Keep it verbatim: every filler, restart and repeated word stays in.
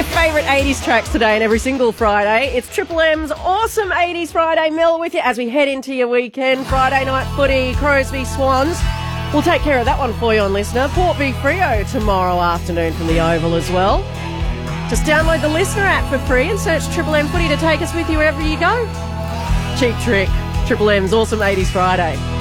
your favourite eighties tracks today and every single Friday. It's Triple M's Awesome eighties Friday. Mel with you as we head into your weekend. Friday night footy, Crows v Swans. We'll take care of that one for you on Listener. Port v Freo tomorrow afternoon from the Oval as well. Just download the Listener app for free and search Triple M Footy to take us with you wherever you go. Cheap trick. Triple M's Awesome eighties Friday.